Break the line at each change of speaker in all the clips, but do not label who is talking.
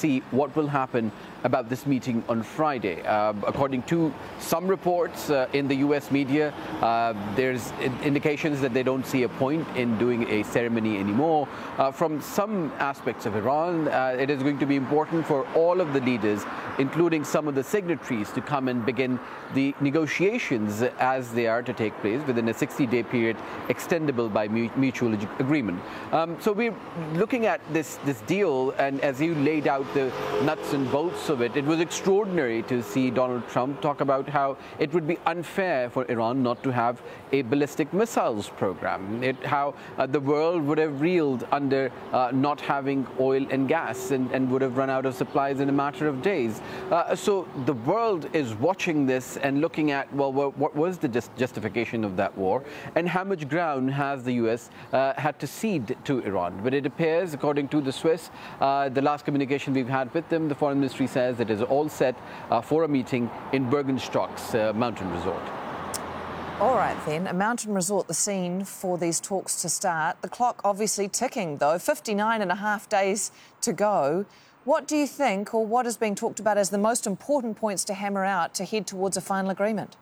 see what will happen about this meeting on Friday. According to some reports in the U.S. media, there's indications that they don't see a point in doing a ceremony anymore. From some aspects of Iran, it is going to be important for all of the leaders, including some of the signatories, to come and begin the negotiations as they are to take place within a 60-day period, extendable by mutual agreement. So we're looking at this deal, and as you laid out the nuts and bolts of it, it was extraordinary to see Donald Trump talk about how it would be unfair for Iran not to have a ballistic missiles program, how the world would have reeled under not having oil and gas and would have run out of supplies in a matter of days. So the world is watching this and looking at, well, what was the justification of that war, and how much ground has the U.S. Had to cede to Iran. But it appears, according to the Swiss, the last communication we've had with them, the foreign ministry says it is all set for a meeting in Bergenstock's mountain resort.
All right, then. A mountain resort, the scene for these talks to start. The clock obviously ticking, though. 59 and a half days to go. What do you think, or what is being talked about as the most important points to hammer out to head towards a final agreement?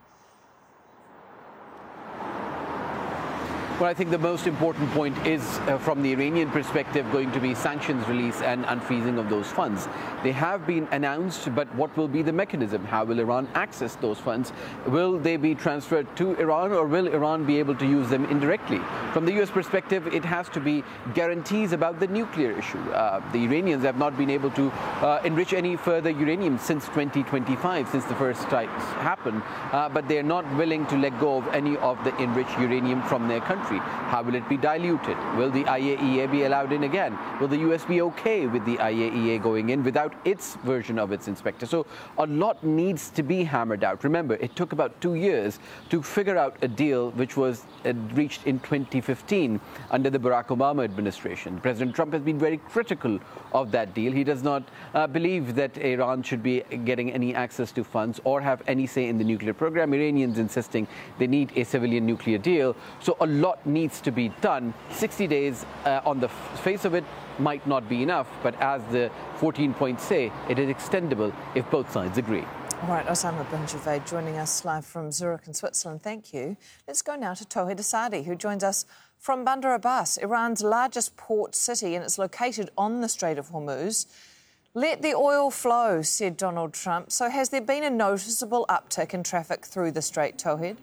Well, I think the most important point is, from the Iranian perspective, going to be sanctions release and unfreezing of those funds. They have been announced, but what will be the mechanism? How will Iran access those funds? Will they be transferred to Iran, or will Iran be able to use them indirectly? From the U.S. perspective, it has to be guarantees about the nuclear issue. The Iranians have not been able to enrich any further uranium since 2025, since the first strikes happened, but they're not willing to let go of any of the enriched uranium from their country. How will it be diluted? Will the IAEA be allowed in again? Will the US be okay with the IAEA going in without its version of its inspector? So a lot needs to be hammered out. Remember, it took about 2 years to figure out a deal which was reached in 2015 under the Barack Obama administration. President Trump has been very critical of that deal. He does not believe that Iran should be getting any access to funds or have any say in the nuclear program. Iranians insisting they need a civilian nuclear deal. So a lot needs to be done. 60 days on the face of it might not be enough, but as the 14 points say, it is extendable if both sides agree.
All right, Osama bin Javaid joining us live from Zurich in Switzerland. Thank you. Let's go now to Tawhid Asadi, who joins us from Bandar Abbas, Iran's largest port city, and it's located on the Strait of Hormuz. Let the oil flow, said Donald Trump. So has there been a noticeable uptick in traffic through the strait, Tawhid?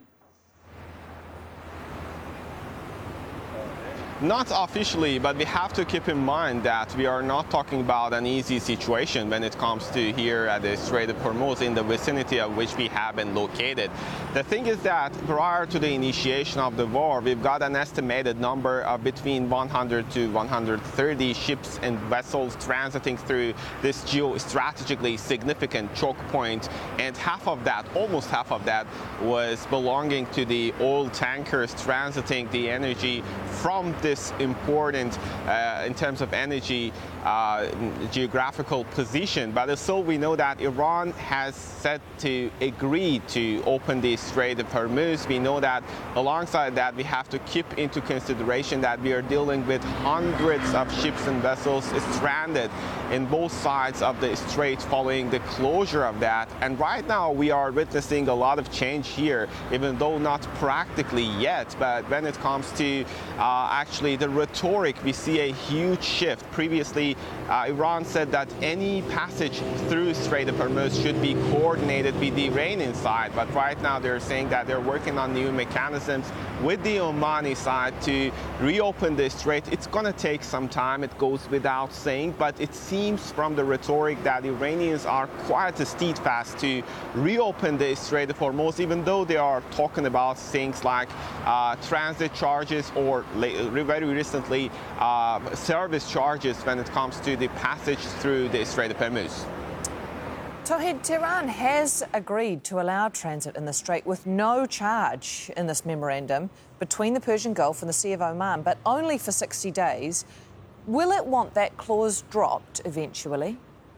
Not officially, but we have to keep in mind that we are not talking about an easy situation when it comes to here at the Strait of Hormuz, in the vicinity of which we have been located. The thing is that prior to the initiation of the war, we've got an estimated number of between 100 to 130 ships and vessels transiting through this geostrategically significant choke point, and half of that, almost half of that, was belonging to the oil tankers transiting the energy from this important, in terms of energy, geographical position. But still, we know that Iran has said to agree to open the Strait of Hormuz. We know that alongside that, we have to keep into consideration that we are dealing with hundreds of ships and vessels stranded in both sides of the strait following the closure of that. And right now, we are witnessing a lot of change here, even though not practically yet. But when it comes to actually the rhetoric, we see a huge shift. Previously, Iran said that any passage through Strait of Hormuz should be coordinated with the Iranian side, but right now they're saying that they're working on new mechanisms with the Omani side to reopen the strait. It's going to take some time, it goes without saying, but it seems from the rhetoric that Iranians are quite steadfast to reopen the Strait of Hormuz, even though they are talking about things like transit charges or very recently service charges when it comes to the passage through the Strait of Hormuz.
Tawhid, Tehran has agreed to allow transit in the strait with no charge in this memorandum between the Persian Gulf and the Sea of Oman, but only for 60 days. Will it want that clause dropped eventually?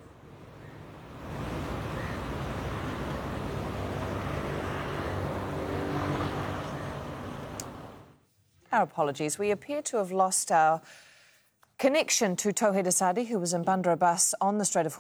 Our apologies. We appear to have lost our connection to Tawhid Asadi, who was in Bandar Abbas on the Strait of